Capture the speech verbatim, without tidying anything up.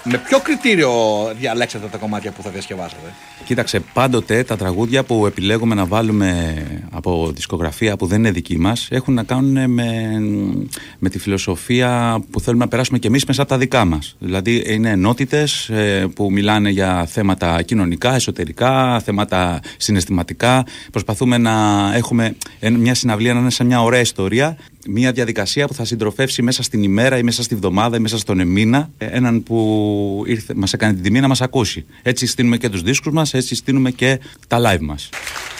Με ποιο κριτήριο διαλέξατε τα κομμάτια που θα διασκευάσετε? Κοίταξε, πάντοτε τα τραγούδια που επιλέγουμε να βάλουμε από δισκογραφία που δεν είναι δική μας έχουν να κάνουν με, με τη φιλοσοφία που θέλουμε να περάσουμε κι εμείς μέσα από τα δικά μας. Δηλαδή είναι ενότητες που μιλάνε για θέματα κοινωνικά, εσωτερικά, θέματα συναισθηματικά. Προσπαθούμε να έχουμε μια συναυλία να είναι σε μια ωραία ιστορία, μια διαδικασία που θα συντροφεύσει μέσα στην ημέρα ή μέσα στη βδομάδα ή μέσα στον μήνα έναν που ήρθε, μας έκανε την τιμή να μας ακούσει. Έτσι στείλουμε και τους δίσκους μας, έτσι στείλουμε και τα live μας.